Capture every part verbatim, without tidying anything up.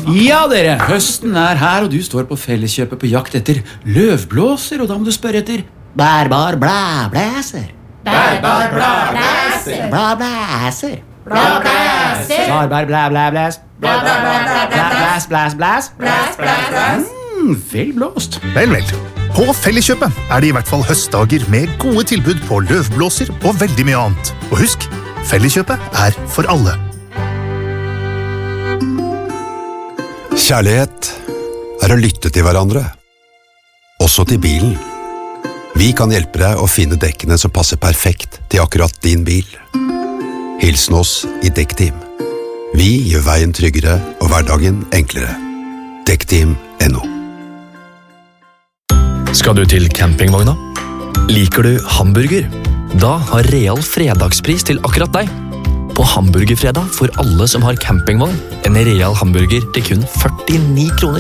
Ja, dere, høsten er her, og du står på Felleskjøpet på jakt etter løvblåser, og da må du spørre etter bærbar blæblæser. Bærbar blæblæser. Blæblæser. Blæblæser. Bærbar blæblæblæs. Blæs, blæs, blæs. Blæs, blæs, blæs. Mm, vel blåst. Vel, vel. På Felleskjøpet er det i hvert fall høstdager med gode tilbud på løvblåser og veldig mye annet. Og husk, Felleskjøpet er for alle. Kjærlighet er å lytte til hverandre, også til bilen. Vi kan hjelpe deg å finne dekkene som passer perfekt til akkurat din bil. Hilsen oss i Dekkteam. Vi gjør veien tryggere og hverdagen enklere. Dekkteam punktum no. Skal du til campingvogna? Liker du hamburger? Da har Real fredagspris til akkurat deg. På hamburgerfredag får alle som har campingvogn en Real hamburger til kun førtini kroner.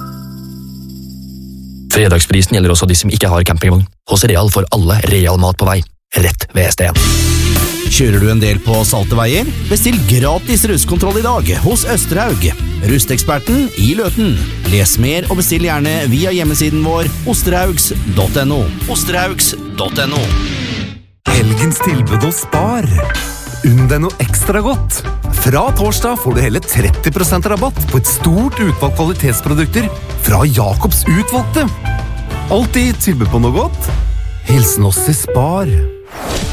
Fredagsprisen gjelder også de som ikke har campingvogn. Hos Real får alle Real mat på vei, rett ved S D en. Kjører du en del på salte veier? Bestill gratis rustkontroll i dag hos Østerhaug. Rusteksperten i Løten. Les mer og bestill gjerne via hjemmesiden vår osterhaugs punktum no. osterhaugs punktum no. Helgens tilbud hos Spar. Unn deg noe ekstra godt. Fra torsdag får du hele tretti prosent rabatt på et stort utvalg kvalitetsprodukter fra Jakobs utvalgte. Alltid tilbud på noe godt. Hilsen oss i Spar.